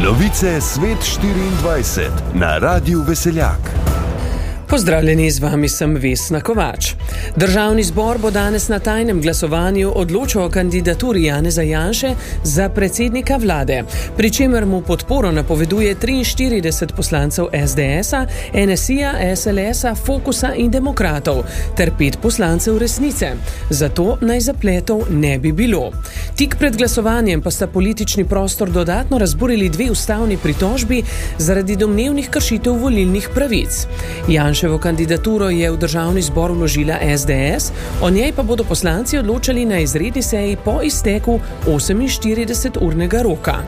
Novice Svet 24 na Radiu Veseljak. Pozdravljeni, z vami sem Vesna Kovač. Državni zbor bo danes na tajnem glasovanju odločil o kandidaturi Janeza Janše za predsednika vlade, pri čemer mu podporo napoveduje 43 poslancev SDS-a, NSI-ja, SLS-a, Fokusa in Demokratov ter 5 poslancev Resnice. Zato naj zapletov ne bi bilo. Tik pred glasovanjem pa sta politični prostor dodatno razburili 2 ustavni pritožbi zaradi domnevnih kršitev volilnih pravic. Janševo kandidaturo je v državni zbor vložila SDS, o njej pa bodo poslanci odločali na izredni seji po izteku 48-urnega roka.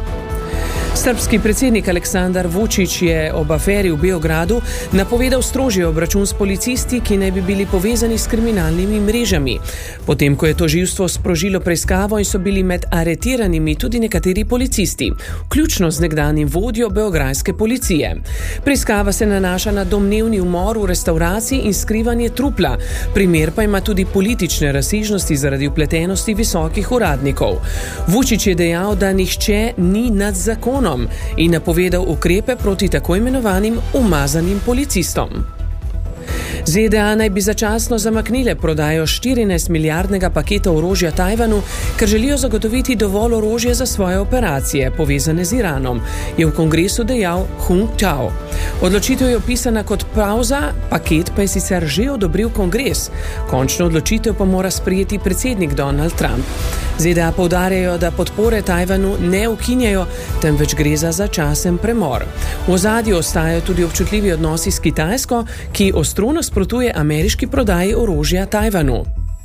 Srbski predsednik Aleksandar Vučić je ob aferi v Beogradu napovedal strožji obračun s policisti, ki naj bi bili povezani s kriminalnimi mrežami. Potem, ko je tožilstvo sprožilo preiskavo in so bili med aretiranimi tudi nekateri policisti, vključno z nekdanjim vodjo beograjske policije. Preiskava se nanaša na domnevni umor v restavraciji in skrivanje trupla. Primer pa ima tudi politične razsežnosti zaradi vpletenosti visokih uradnikov. Vučić je dejal, da nihče ni nad zakonom in napovedal ukrepe proti tako imenovanim umazanim policistom. ZDA naj bi začasno zamaknile prodajo 14-milijardnega paketa orožja Tajvanu, ker želijo zagotoviti dovolj orožja za svoje operacije, povezane z Iranom, je v kongresu dejal Hung Chao. Odločitev je opisana kot pauza, paket pa je sicer že odobril kongres. Končno odločitev pa mora sprejeti predsednik Donald Trump. ZDA poudarjajo, da podpore Tajvanu ne ukinjajo, temveč gre za začasen premor. V ozadju ostajajo tudi občutljivi odnosi s Kitajsko, ki ostro nasprotuje ameriški prodaji orožja Tajvanu.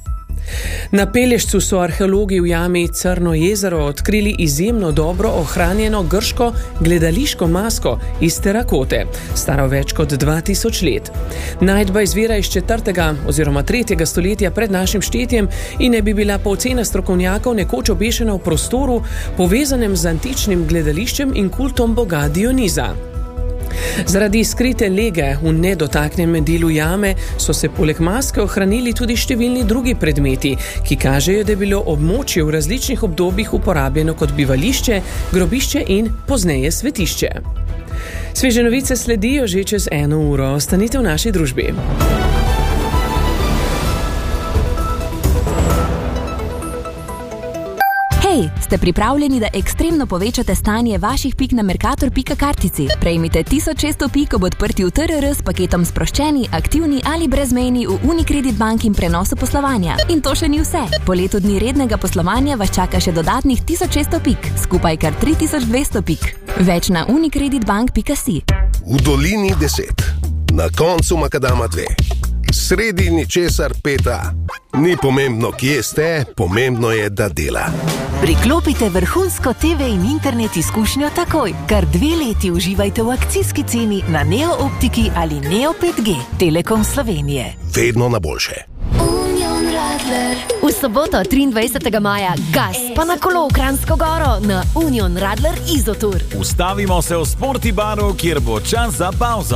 Na Pelješcu so arheologi v jami Crno jezero odkrili izjemno dobro ohranjeno grško gledališko masko iz terakote, staro več kot 2000 let. Najdba izvira iz 4. oziroma 3. stoletja pred našim štetjem in ne bi bila po ocenah strokovnjakov nekoč obešena v prostoru, povezanem z antičnim gledališčem in kultom boga Dioniza. Zaradi skrite lege v nedotaknjenem delu jame so se poleg maske ohranili tudi številni drugi predmeti, ki kažejo, da je bilo območje v različnih obdobjih uporabljeno kot bivališče, grobišče in pozneje svetišče. Sveže novice sledijo že čez 1 uro. Ostanite v naši družbi. Hej, ste pripravljeni, da ekstremno povečate stanje vaših pik na Mercator.pika kartici? Prejmite 1600 pik ob odprtju TRR s paketom sproščeni, aktivni ali brezmejni v Unicredit Bank in prenosu poslovanja. In to še ni vse. Po letu dni rednega poslovanja vas čaka še dodatnih 1600 pik, skupaj kar 3200 pik. Več na unicreditbank.si. V dolini 10, na koncu makadama 2. Sredi ničesar 5. Ni pomembno, kje ste, pomembno je, da dela. Priklopite vrhunsko TV in internet izkušnjo takoj. Kar 2 leti uživajte v akcijski ceni na Neo Optiki ali Neo 5G. Telekom Slovenije. Vedno na boljše. V soboto 23. maja gas pa na kolo v Kranjsko Goro na Union Radler Izotur. Ustavimo se v Sporti baru, kjer bo čas za pauzo.